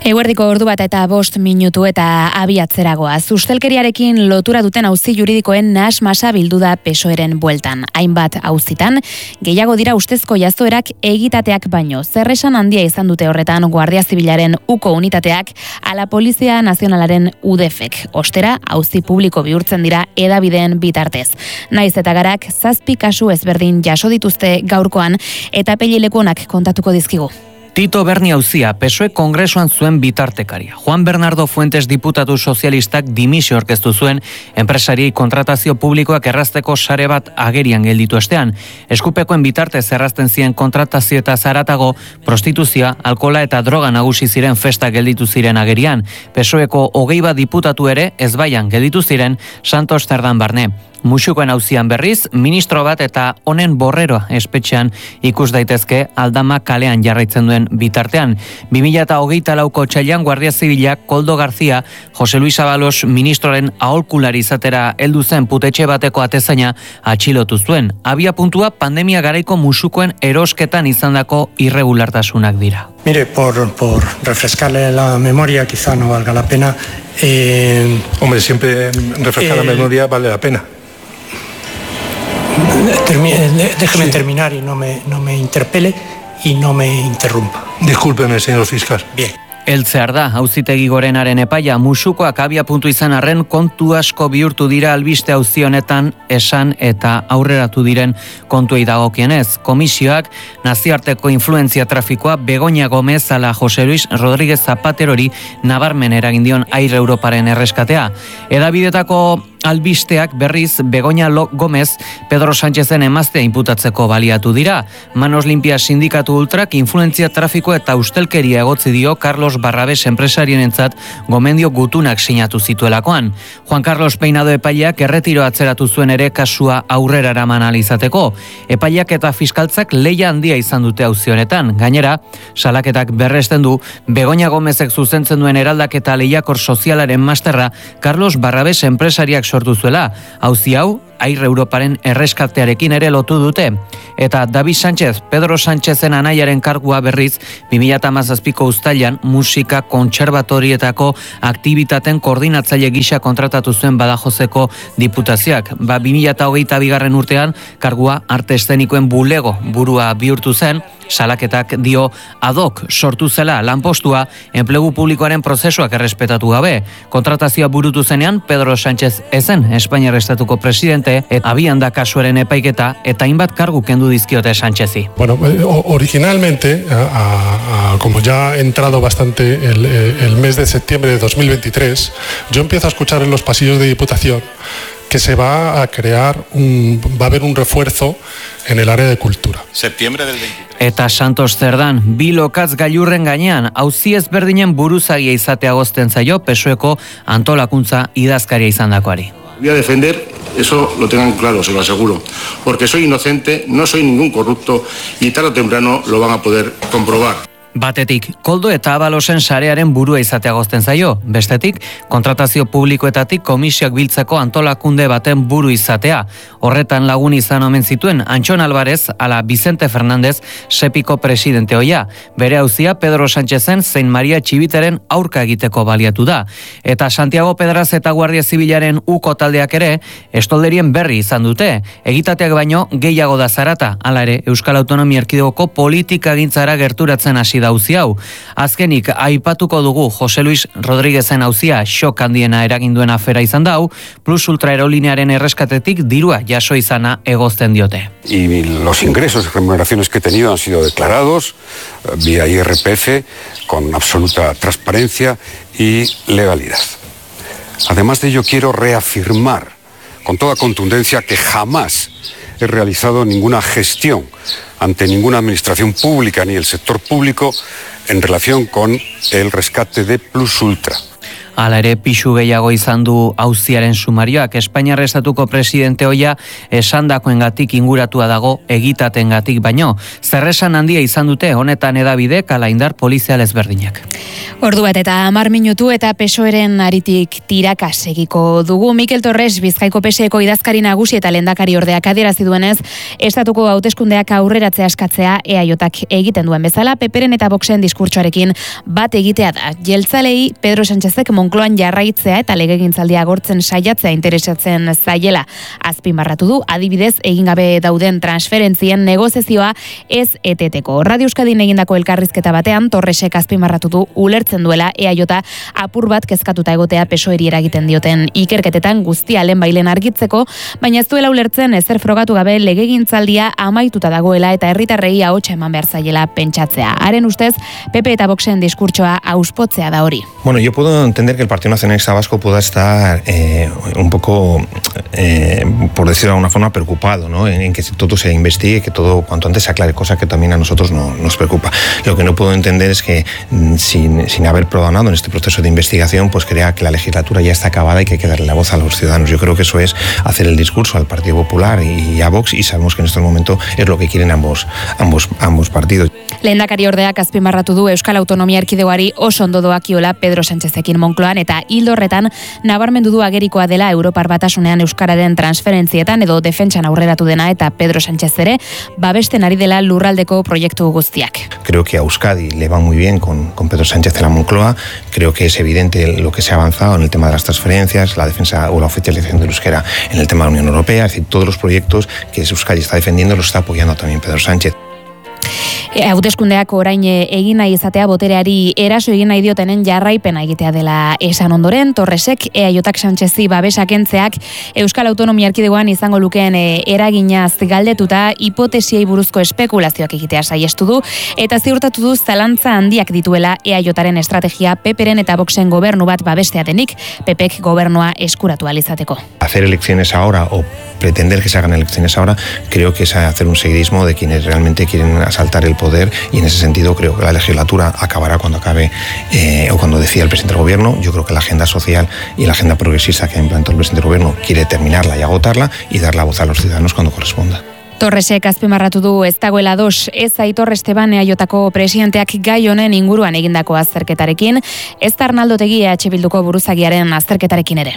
Eguerdiko ordu bat eta 5 minutu eta abiatzeragoa. Ustelkeriarekin lotura duten auzi juridikoen nahas-masa bildu da PSOEren bueltan. Hainbat auzitan, gehiago dira ustezko jazoerak egitateak baino. Zerresan handia izan dute horretan Guardia Zibilaren uko unitateak ala Polizia Nazionalaren UDEFek. Ostera, auzi publiko bihurtzen dira hedabideen bitartez. Naiz eta garak 7 kasu ezberdin jaso dituzte gaurkoan eta epaileekuonak kontatuko dizkigu. Tito Berni auzia, PSOE kongresuan zuen bitartekaria. Juan Bernardo Fuentes diputatu sozialistak dimisio aurkeztu zuen enpresariei kontratazio publikoak errazteko sare bat agerian gelditu ostean. Eskupekoen bitartez errazten ziren kontratazio eta zaratago prostituzioa, alkohola eta droga nagusi ziren festa gelditu ziren agerian. PSOEko 20 diputatu ere ezbaian gelditu ziren Santos Zerdan barne. Muxukoen auzian berriz, ministro bat eta honen borreroa espetxean ikus daitezke Aldama kalean jarraitzen duen bitartean. 2024ko otsailean Guardia Zibilak Koldo García, Jose Luis Abalos ministroaren aholkulari izatera heldu zen putetxe bateko atezaina atxilotu zuen. Abia puntua pandemia garaiko muxukoen erosketan izandako irregulartasunak dira. Mire, por refrescarle la memoria, quizá no valga la pena. Hombre, siempre refrescar la memoria vale la pena. Déjeme terminar y no me interpele y no me interrumpa. Discúlpeme, señor fiscal. Bien. Heltzear da, auzitegi gorenaren epaia, musukoak abia puntu izan arren kontu asko bihurtu dira albiste auzi honetan esan eta aurreratu diren kontuei dagokienez. Komisioak nazioarteko influentzia trafikoa Begoña Gómez ala Jose Luis Rodríguez Zapaterori nabarmen eragin dion Air Europaren erreskatea. Hedabidetako albisteak berriz Begoña Gómez Pedro Sánchezen emaztea inputatzeko baliatu dira. Manos Limpias sindikatu ultrak influentzia trafiko eta ustelkeria egotzi dio Carlos Barrabés enpresarienentzat gomendio gutunak sinatu zituelakoan. Juan Carlos Peinado epaileak erretiro atzeratu zuen ere kasua aurrera eraman ahal izateko. Epaileak eta fiskaltzak lehia handia izan dute auzi honetan. Gainera, salaketak berresten du Begoña Gómezek zuzentzen duen eraldaketa lehiakor sozialaren masterra Carlos Barrabés enpresariak sortu zuela. Auzi hau Air Europaren erreskatearekin ere lotu dute. Eta David Sánchez, Pedro Sánchezen anaiaren kargua berriz 2017ko uztailean musika kontserbatorietako aktibitaten koordinatzaile gisa kontratatu zuen Badajozeko diputazioak. 2022 urtean kargua arte eszenikoen bulego burua bihurtu zen, salaketak dio ad hoc sortu zela lanpostua enplegu publikoaren prozesuak errespetatu gabe. Kontratazioa burutu zenean Pedro Sánchez ezen Espainiar Estatuko presidente eta abian da kasuaren epaiketa eta hainbat kargu kendu dizkiote Sánchezi. Bueno, originalmente, como ya ha entrado bastante el mes de septiembre de 2023, yo empiezo a escuchar en los pasillos de Diputación que se va a crear va a haber un refuerzo en el área de cultura. Septiembre del 23. Eta Santos Zerdan, bi lokatz gailurren gainean, auzi ezberdinen buruzagia izatea gozten zaio PSOEko antolakuntza idazkaria izandakoari. Voy a defender, eso lo tengan claro, se lo aseguro, porque soy inocente, no soy ningún corrupto y tarde o temprano lo van a poder comprobar. Batetik, Koldo eta Abalosen sarearen burua izatea gozten zaio. Bestetik, kontratazio publikoetatik komisioak biltzeko antolakunde baten buru izatea. Horretan lagun izan omen zituen Antxon Alvarez ala Vicente Fernández Sepiko presidente ohia. Bere auzia Pedro Sánchezen zein Maria Txibiteren aurka egiteko baliatu da. Eta Santiago Pedraz eta Guardia Zibilaren uko taldeak ere estolderien berri izan dute. Egitateak baino gehiago da zarata. Hala ere, Euskal Autonomia Erkidegoko politika gintzara gerturatzen hasi auzi hau. Azkenik aipatuko dugu Jose Luis Rodríguezen auzia xok handiena eraginduen afera izan dau, Plus Ultra aerolinearen erreskatetik dirua jaso izana egozten diote. Y los ingresos y remuneraciones que he tenido han sido declarados vía IRPF con absoluta transparencia y legalidad. Además de ello, quiero reafirmar con toda contundencia que jamás he realizado ninguna gestión ante ninguna administración pública ni el sector público en relación con el rescate de Plus Ultra. Hala ere, pixu gehiago izan du auziaren sumarioak. Espainiar Estatuko presidente ohia esandakoengatik inguratua dago egitatengatik baino. Zerresan handia izan dute honetan hedabidek ala indar polizial ezberdinak. Ordu bat eta 10 minutu eta PSOEren aritik tiraka segiko dugu. Mikel Torres, Bizkaiko PSeko idazkari nagusi eta lehendakari ordeak adierazi duenez, estatuko hauteskundeak aurreratzea eskatzea EAJak egiten duen bezala, Peperen eta Voxen diskurtsoarekin bat egitea da. Jeltzalei Pedro Sánchezek Moncloan jarraitzea eta legegintzaldia agortzen saiatzea interesatzen zaiela azpimarratu du, adibidez egin gabe dauden transferentzien negoziazioa ez eteteko. Radio Euskadin egindako elkarrizketa batean Torresek azpimarratu du ulertzen duela EAJ apur bat kezkatuta egotea PSOEri eragiten dioten ikerketetan guztia lehenbailen argitzeko, baina ez duela ulertzen ezer frogatu gabe legegintzaldia amaituta dagoela eta herritarrei ahotsa eman behar zaiela pentsatzea. Haren ustez, PP eta Voxen diskurtsoa auspotzea da hori. Bueno, yo puedo entender que el Partido Nacionalista Vasco pueda estar un poco, por decirlo de alguna forma, preocupado, ¿no? En que todo se investigue, que todo cuanto antes se aclare, cosa que también a nosotros nos preocupa. Lo que no puedo entender es que sin haber perdonado en este proceso de investigación, pues crea que la legislatura ya está acabada y que hay que darle la voz a los ciudadanos. Yo creo que eso es hacer el discurso al Partido Popular y a Vox, y sabemos que en este momento es lo que quieren ambos partidos. Lehendakari ordeak azpimarratu du Euskal Autonomia Erkidegoari oso ondo doakiola Pedro Sánchezekin Moncloan eta ildo horretan nabarmendu du agerikoa dela Europar Batasunean euskararen transferentzietan edo defentsan aurreratu dena eta Pedro Sánchez ere babesten ari dela lurraldeko proiektu guztiak. Creo que a Euskadi le va muy bien con Pedro Sánchez en la Moncloa. Creo que es evidente lo que se ha avanzado en el tema de las transferencias, la defensa o la oficialización del euskera en el tema de la Unión Europea, es decir, todos los proyectos que Euskadi está defendiendo los está apoyando también Pedro Sánchez. Hauteskundeak orain egin nahi izatea botereari eraso egin nahi diotenen jarraipena egitea dela esan ondoren, Torresek EAJak Sánchezi babesakentzeak Euskal Autonomia Erkidegoan izango lukeen eraginaz galdetuta hipotesiei buruzko espekulazioak egitea saiestu du eta ziurtatu du zalantza handiak dituela EAJaren estrategia Peperen eta Voxen gobernu bat babestea denik, Pepek gobernua eskuratu ahal izateko. Hacer elecciones ahora o pretender que se hagan elecciones ahora, creo que es hacer un seguidismo de quienes realmente quieren asaltar el poder, y en ese sentido creo que la legislatura acabará cuando acabe o cuando decida el presidente del gobierno. Yo creo que la agenda social y la agenda progresista que ha implantado el presidente del gobierno quiere terminarla y agotarla y dar la voz a los ciudadanos cuando corresponda. Torresek azpimarratu du ez dagoela dos, ez Aitor Esteban EAJko presidenteak gai honen inguruan egindako azterketarekin, ez da Arnaldo Otegi EH Bilduko buruzagiaren azterketarekin ere.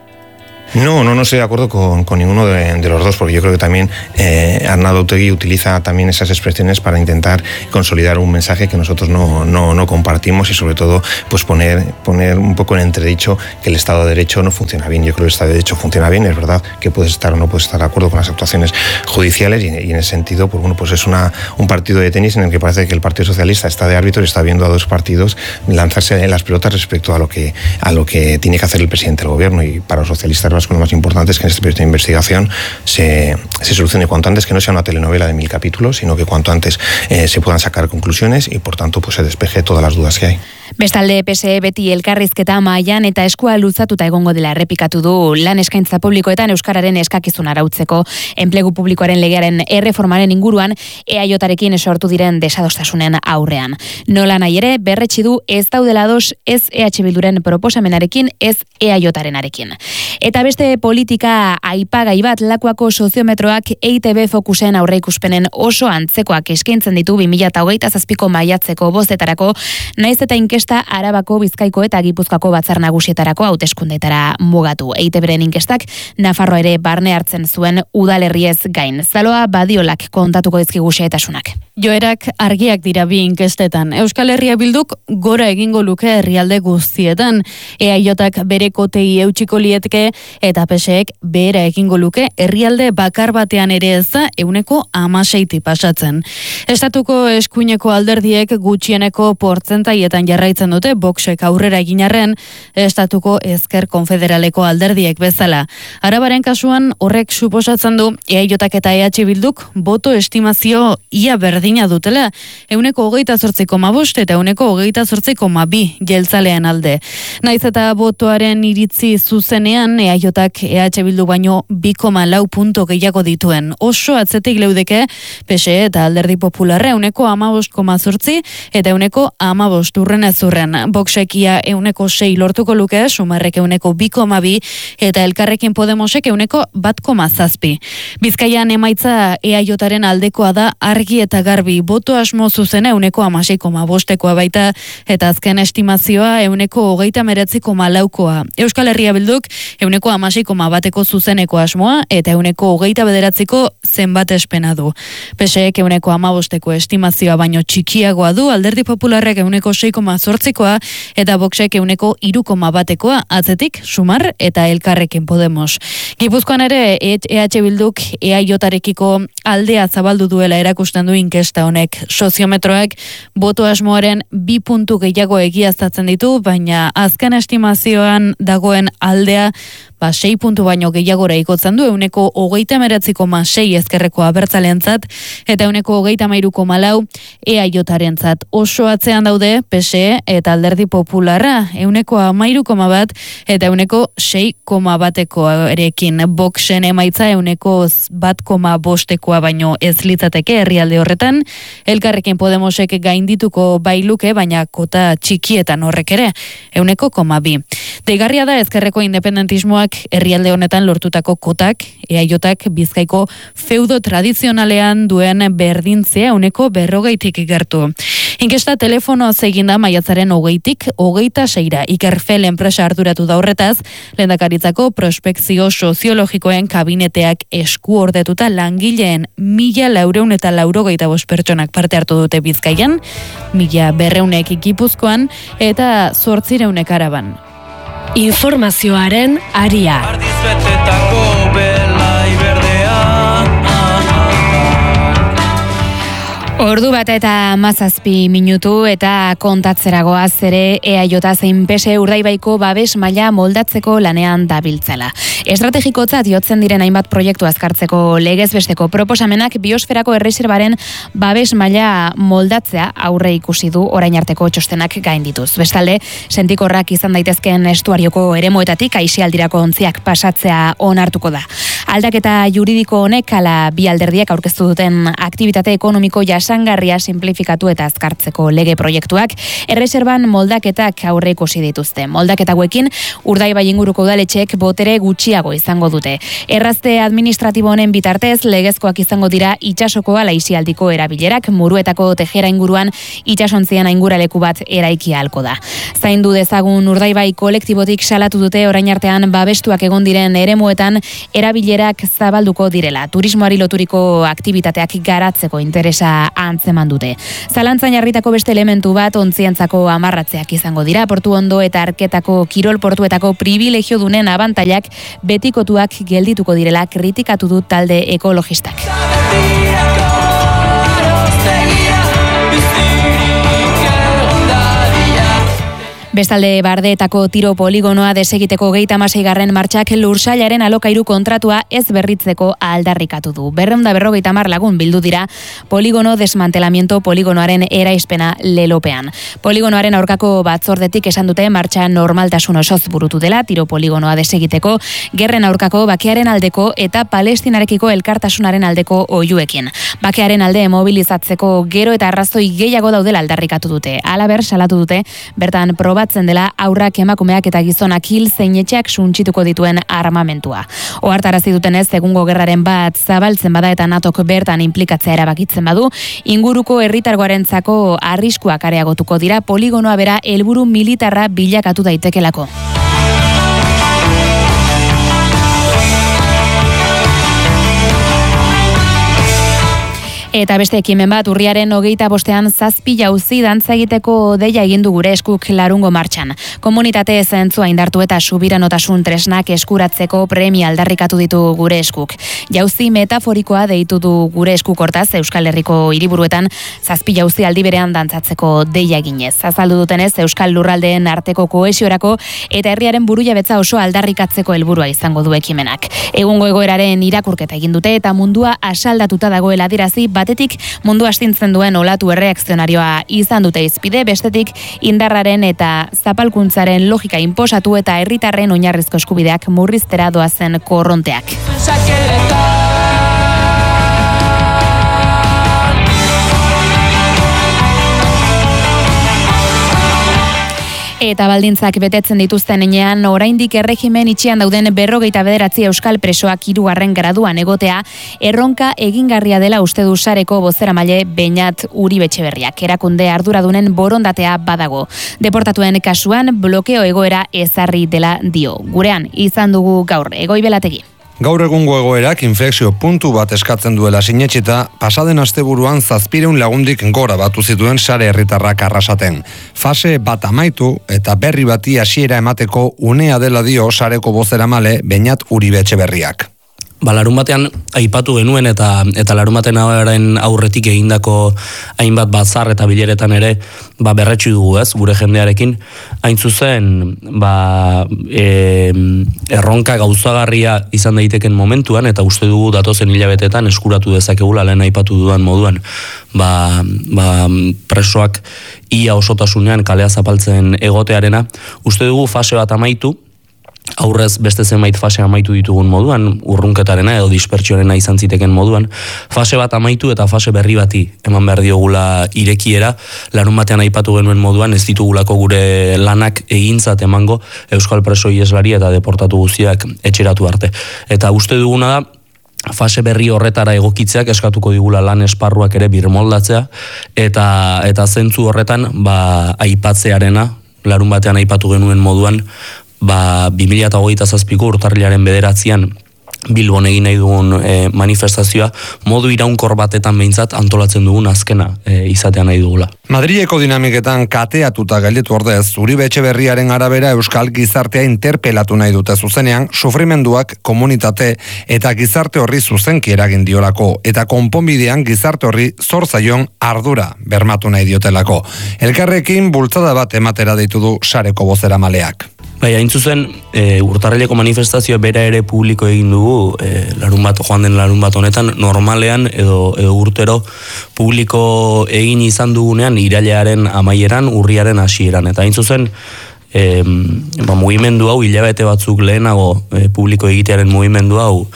No estoy de acuerdo con ninguno de los dos, porque yo creo que también Arnaldo Otegi utiliza también esas expresiones para intentar consolidar un mensaje que nosotros no compartimos y sobre todo pues poner un poco en entredicho que el Estado de Derecho no funciona bien. Yo creo que el Estado de Derecho funciona bien, es verdad que puedes estar o no puedes estar de acuerdo con las actuaciones judiciales y en ese sentido pues bueno, pues es un partido de tenis en el que parece que el Partido Socialista está de árbitro y está viendo a dos partidos lanzarse en las pelotas respecto a lo que tiene que hacer el presidente del gobierno, y para los socialistas lo más importante es que en este periodo de investigación se solucione cuanto antes, que no sea una telenovela de 1000 capítulos, sino que cuanto antes se puedan sacar conclusiones y por tanto pues se despeje todas las dudas que hay. Bestalde PSE beti elkarrizketa mailan eta eskua luzatuta egongo dela errepikatu du lan eskaintza publikoetan euskararen eskakizun arautzeko enplegu publikoaren legearen erreformaren inguruan EAJarekin sortu diren desadostasunen aurrean. Nola nahi ere berretsi du ez daudela ados ez EH Bilduren proposamenarekin ez EAJarenarekin. Eta beste politika aipagai bat, Lakuako soziometroak EITB Fokusen aurreikuspenen oso antzekoak eskaintzen ditu 2027ko maiatzeko bozetarako, naiz eta inkesta Arabako, Bizkaiko eta Gipuzkoako batzar nagusietarako hauteskundeetara mugatu. EITBren inkestak Nafarroa ere barne hartzen zuen udalerriez gain. Zaloa Badiolak kontatuko dizkigu xehetasunak. Joerak argiak dira bi inkestetan. Euskal Herria Bilduk gora egingo luke herrialde guztietan. EAJak bere kotei eutsiko lietke eta PSek behera egingo luke herrialde bakar batean ere ez da 16 pasatzen. Estatuko eskuineko alderdiek gutxieneko portzentaietan jarraitzen dute, Voxek aurrera egin arren, estatuko ezker konfederaleko alderdiek bezala. Arabaren kasuan horrek suposatzen du EAJak eta EH Bilduk boto estimazio ia berdina dutela, 28,5 eta 28,2 jeltzalean alde. Naiz eta botoaren iritzi zuzenean EAJak EH Bildu baino 2,4 punto gehiago dituen. Oso atzetik leudeke PSE eta Alderdi Popularra 15,8 eta 15 urren ezurren. Voxekia 6 lortuko luke, Sumarrek 2,2 eta Elkarrekin Podemosek 1,7. Bizkaian emaitza EAJaren aldekoa da argi eta garbi garbi, boto asmo zuzena 6,5%koa baita, eta azken estimazioa 29,4%koa. Euskal Herria Bilduk 6,1%ko zuzeneko asmoa, eta 29%ko zenbat espena du. PSek 15%ko estimazioa baino txikiagoa du, Alderdi Popularrek 6,8%koa, eta Voxek 3,1%koa, atzetik, Sumar eta Elkarrekin Podemos. Gipuzkoan ere, EH Bilduk EAJ-arekiko aldea zabaldu duela erakusten du inkesta honek. Soziometroak boto asmoaren 2 puntu gehiago egiaztatzen ditu, baina azken estimazioan dagoen aldea 6 puntu baino gehiagora ikotzen du, 39,6 ezkerreko abertzaleentzat, eta 33,4 EAJ-arentzat. Oso atzean daude PSE eta Alderdi Popularra, 13,1 eta 6,1 erekin. Voxen emaitza 1,5 baino ez litzateke herrialde horretan. Elkarrekin Podemosek gaindituko bailuke, baina kota txikietan horrek ere, 1,2. Deigarria da ezkerreko independentismoak herrialde honetan lortutako kotak, EAJak Bizkaiko feudo tradizionalean duen berdintzea 40%tik gertu. Inkesta telefonoz eginda maiatzaren 20tik 26ra. Ikerfel enpresa arduratu da horretaz, lehendakaritzako prospekzio soziologikoen kabineteak esku ordetuta langileen 1.485 pertsonak parte hartu dute Bizkaian, 1.200 Gipuzkoan eta 800 Araban. Informazioaren aria. Ordu bat eta 17 minutu eta kontatzeragoaz ere EAJ zein PSE Urdaibaiko babes maila moldatzeko lanean dabiltzala. Estrategikotzat jotzen diren hainbat proiektu azkartzeko legez besteko proposamenak biosferako erreserbaren babes maila moldatzea aurre ikusi du orain arteko txostenak gaindituz. Bestalde, sentikorrak izan daitezkeen estuarioko eremuetatik aisialdirako ontziak pasatzea onartuko da. Aldaketa juridiko honek ala bi alderdiak aurkeztu duten aktibitate ekonomiko jasangarria simplifikatu eta azkartzeko lege proiektuak erreserban moldaketak aurre ikusi dituzte. Moldaketa hauekin Urdaibai inguruko udaletxeek botere gutxiago izango dute. Errazte administratibo honen bitartez legezkoak izango dira itsasoko ala aisialdiko erabilerak, Muruetako Tejera inguruan itsasontzien ainguraleku bat eraiki ahalko da. Zaindu dezagun Urdaibai kolektibotik salatu dute orain artean babestuak egon diren eremuetan erabilerak zabalduko direla. Turismoari loturiko aktibitateak garatzeko interesa antzeman dute. Zalantzan jarritako beste elementu bat ontzientzako amarratzeak izango dira, Portu Ondo eta Arketako kirol portuetako privilegio dunen abantailak betikotuak geldituko direla kritikatu du talde ekologistak. Bestalde Bardeetako tiro poligonoa desegiteko 36. martxak Lursailaren alokairu kontratua ez berritzeko aldarrikatu du. 250 lagun bildu dira poligono desmantelamiento poligonoaren eraispena lelopean. Poligonoaren aurkako batzordetik esan dute martxa normaltasun osoz burutu dela tiro poligonoa desegiteko, gerren aurkako bakearen aldeko eta Palestinarekiko elkartasunaren aldeko oihuekin. Bakearen alde mobilizatzeko gero eta arrazoi gehiago daudela aldarrikatu dute. Halaber salatu dute bertan probatzen dela aurrak, emakumeak eta gizonak hil zein etxeak suntsituko dituen armamentua. Ohartarazi dutenez, egungo gerraren bat zabaltzen bada eta NATOk bertan inplikatzea erabakitzen badu, inguruko herritargoarentzako arriskuak areagotuko dira, poligonoa bera helburu militarra bilakatu daitekelako. Eta beste ekimen bat, urriaren 25ean 7 jauzi dantza egiteko deia egin du Gure Eskuk larungo martxan. Komunitate zentzua indartu eta subiranotasun tresnak eskuratzeko premia aldarrikatu ditu Gure Eskuk. Jauzi metaforikoa deitu du Gure Eskuk hortaz Euskal Herriko hiriburuetan 7 jauzi aldi berean dantzatzeko deia eginez. Azaldu dutenez Euskal Lurraldeen arteko kohesiorako eta herriaren burujabetza oso aldarrikatzeko helburua izango du ekimenak. Egungo egoeraren irakurketa egin dute eta mundua asaldatuta dagoela adirazi, batetik mundu astintzen duen olatu erreakzionarioa izan dute izpide, bestetik indarraren eta zapalkuntzaren logika inposatu eta herritarren oinarrizko eskubideak murriztera doazen korronteak. Eta baldintzak betetzen dituzten enean, oraindik erregimen itxian dauden 59 euskal presoak 3. graduan egotea, erronka egingarria dela uste du Sareko bozeramaile Beñat Uribe Etxeberriak. Erakunde arduradunen borondatea badago. Deportatuen kasuan blokeo egoera ezarri dela dio. Gurean izan dugu gaur Egoibelategi. Gaur egungo egoerak inflexio puntu bat eskatzen duela sinetsita, pasaden asteburuan 700 lagundik gora batu zituen Sare herritarrak arrasaten. Fase bat amaitu eta berri bati hasiera emateko unea dela dio Sareko bozeramale Beñat Uribe Etxeberriak. Larun batean aipatu genuen eta larun batean aurretik egindako hainbat batzar eta bileretan ere berretsu dugu gure jendearekin. Hain zuzen erronka gauzagarria izan daiteken momentuan eta uste dugu datozen hilabetetan eskuratu dezakegula lehen aipatu dudan moduan presoak ia osotasunean kalea zapaltzen egotearena. Uste dugu fase bat amaitu, aurrez beste zenbait fase amaitu ditugun moduan, urrunketarena edo dispertsioarena izan ziteken moduan, fase bat amaitu eta fase berri bati eman behar diogula irekiera, larun batean aipatu genuen moduan ez ditugulako gure lanak egintzat emango euskal preso ieslari eta deportatu guztiak etxeratu arte. Eta uste duguna da, fase berri horretara egokitzeak eskatuko digula lan esparruak ere birmoldatzea, eta zentzu horretan aipatzearena, larun batean aipatu genuen moduan, 2027ko urtarrilaren 9 Bilbon egin nahi dugun manifestazioa modu iraunkor batetan behintzat antolatzen dugun azkena izatea nahi dugula. Madrileko dinamiketan kateatuta galdetu ordez, Uribe Etxeberriaren arabera euskal gizartea interpelatu nahi dute zuzenean, sufrimenduak, komunitate eta gizarte horri zuzenki eragin diolako, eta konponbidean gizarte horri zor zaion ardura bermatu nahi diotelako. Elkarrekin bultzada bat ematera deitu du Sareko bozeramaleak. Hain zuzen, urtarrileko manifestazioa bera ere publiko egin dugu, joan den larun bat honetan, normalean edo urtero publiko egin izan dugunean irailearen amaieran, urriaren hasieran. Eta hain zuzen, mugimendu hau, hilabete batzuk lehenago publiko egitearen mugimendu hau,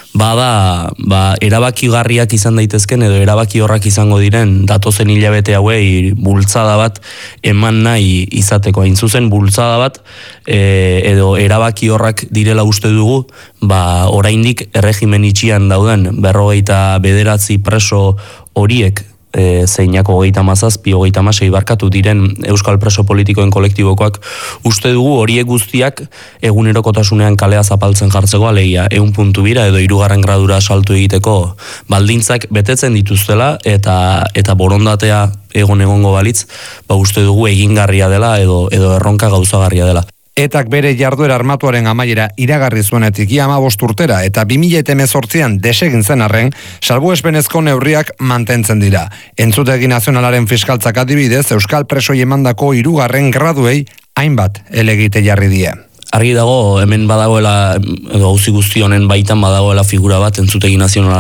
erabakigarriak izan daitezken edo erabaki horrak izango diren datozen hilabete hauei bultzada bat eman nahi izateko. Hain zuzen bultzada bat edo erabaki horrak direla uste dugu oraindik erregimen itxian dauden 59 preso horiek zeinako 37, 36 barkatu diren euskal preso politikoen kolektibokoak uste dugu horiek guztiak egunerokotasunean kalea zapaltzen jartzeko, alegia 100 puntu bira edo 3. gradura saltu egiteko baldintzak betetzen dituztela eta borondatea egongo balitz, uste dugu egingarria dela edo erronka gauzagarria dela. Etak bere jarduera armatuaren amaiera iragarri zuenetik 15 urtera eta 2018an desegin zen arren, salbuespenezko neurriak mantentzen dira. Entzutegi nazionalaren fiskaltzak adibidez, euskal presoi emandako 3. graduei hainbat elegite jarri die. Argi dago, hemen badagoela, edo gauzi guzti honen baitan badagoela figura bat entzutegi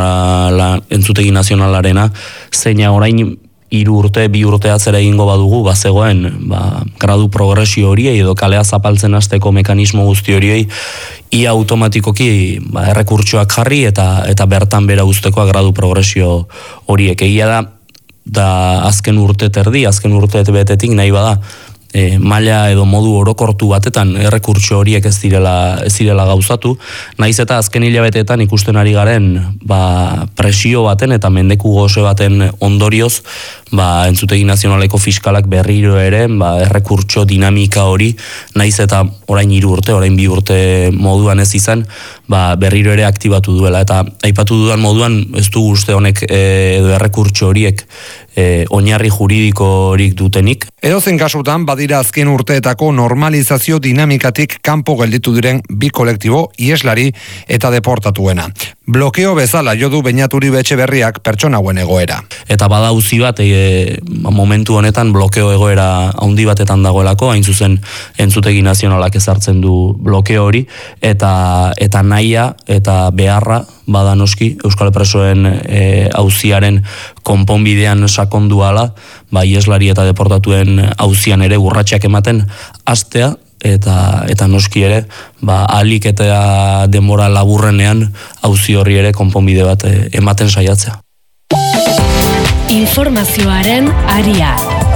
nazionalarena, zeina orain 3 urte, 2 urte atzera egingo badugu, bazegoen, gradu progresio horiei edo kalea zapaltzen hasteko mekanismo guzti horiei, ia automatikoki errekurtsoak jarri eta bertan bera uztekoa gradu progresio horiek. Egia da azken urte terdi, azken urte betetik nahi bada, maila edo modu orokortu batetan errekurtso horiek ez direla gauzatu, naiz eta azken hilabeteetan ikusten ari garen presio baten eta mendeku goze baten ondorioz entzutegi nazionaleko fiskalak berriro ere errekurtso dinamika hori, naiz eta orain 3 urte, orain 2 urte moduan ez izan, berriro ere aktibatu duela, eta aipatu dudan moduan ez du uste honek edo errekurtso horiek oinarri juridikorik dutenik. Edozein kasutan badira azken urteetako normalizazio dinamikatik kanpo gelditu diren 2 kolektibo, ieslari eta deportatuena. Blokeo bezala jo du Beñat Uribe Etxeberriak pertsona hauen egoera. Eta bada uzi bat momentu honetan blokeo egoera handi batetan dagoelako, hain zuzen entzutegi nazionalak ezartzen du blokeo hori, eta nahia eta beharra bada noski euskal presoen auziaren konponbidean sakondu ala, ieslari eta deportatuen auzian ere urratsak ematen hastea, eta noski ere, ahalik eta denbora laburrenean auzi horri ere konponbide bat ematen saiatzea. Informazioaren aria.